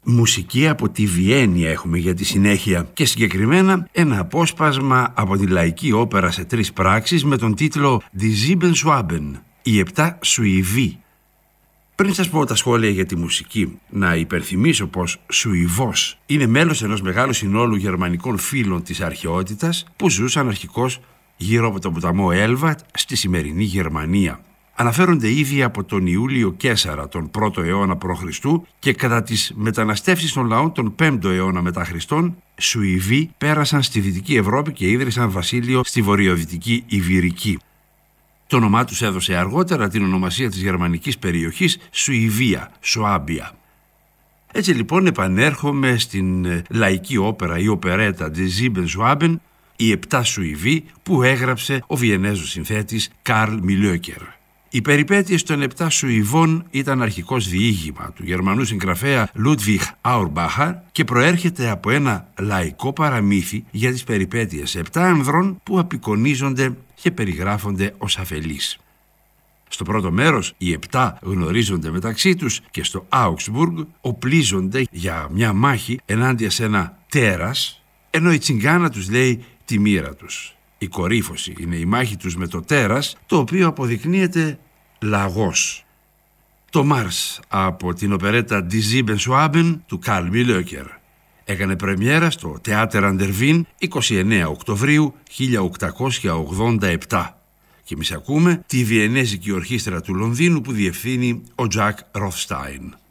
Μουσική από τη Βιέννη έχουμε για τη συνέχεια και συγκεκριμένα ένα απόσπασμα από τη λαϊκή όπερα σε 3 πράξεις με τον τίτλο «Die Sieben Schwaben», οι 7 Σουηβοί. Πριν σας πω τα σχόλια για τη μουσική, να υπενθυμίσω πως Σουηβός είναι μέλος ενός μεγάλου συνόλου γερμανικών φίλων της αρχαιότητας που ζούσαν αρχικώς γύρω από τον ποταμό Έλβα στη σημερινή Γερμανία. Αναφέρονται ήδη από τον Ιούλιο Καίσαρα τον 1ο αιώνα π.Χ. και κατά τις μεταναστεύσεις των λαών τον 5ο αιώνα μετά Χριστόν, Σουηβοί πέρασαν στη Δυτική Ευρώπη και ίδρυσαν βασίλειο στη βορειοδυτική Ιβηρική. Το όνομά τους έδωσε αργότερα την ονομασία της γερμανικής περιοχής Σουηβία, Σουάμπια. Έτσι λοιπόν επανέρχομαι στην λαϊκή όπερα ή οπερέτα Die Sieben Schwaben, οι 7 Σουηβοί που έγραψε ο Βιενέζος συνθέτης Καρλ Μιλόκερ. Οι περιπέτειες των 7 Σουηβών ήταν αρχικώς διήγημα του Γερμανού συγγραφέα Λούντβιχ Αουρμπάχαρ και προέρχεται από ένα λαϊκό παραμύθι για τις περιπέτειες 7 ανδρών που απεικονίζονται και περιγράφονται ως αφελείς. Στο πρώτο μέρος οι 7 γνωρίζονται μεταξύ τους και στο Augsburg οπλίζονται για μια μάχη ενάντια σε ένα τέρας, ενώ η τσιγκάνα τους λέει τη μοίρα τους. Η κορύφωση είναι η μάχη τους με το τέρας, το οποίο αποδεικνύεται λαγός. Το Μάρς από την οπερέτα Die Sieben Schwaben του Καρλ Μιλόκερ έκανε πρεμιέρα στο Theater an der Wien 29 Οκτωβρίου 1887 και εμείς ακούμε τη Βιενέζικη Ορχήστρα του Λονδίνου που διευθύνει ο Τζακ Ροθστάιν.